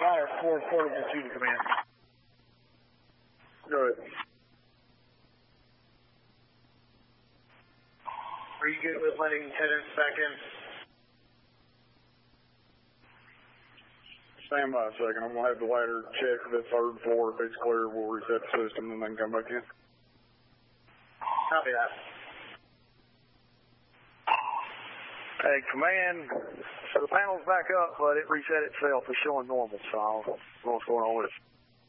wire 4 portable to the command. Go ahead. Are you good with letting tenants back in? Stand by a second. I'm going to have the ladder check the 3rd floor. If it's clear, we'll reset the system and then come back in. Copy that. Hey, command. So the panel's back up, but it reset itself. It's showing normal, so I don't know what's going on with it.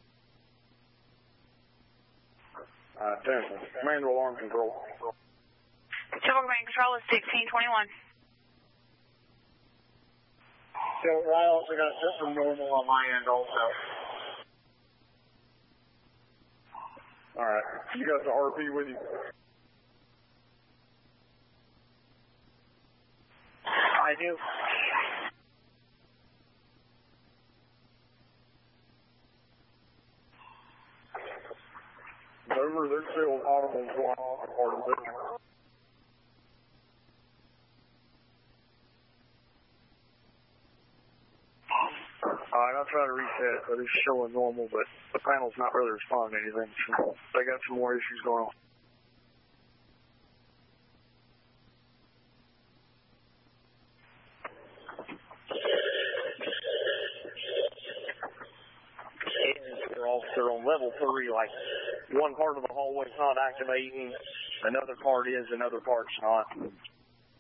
Attention. Command to alarm control. Civil Command Control is 1621. So I also got system normal on my end also. All right. You got the RP with you? I do. Over, there's still audibles going on in part of the building. Alright, I'll try to reset it, but it's showing normal, but the panel's not really responding to anything, so they got some more issues going on. They're on level 3, like one part of the hallway's not activating, another part is, another part's not.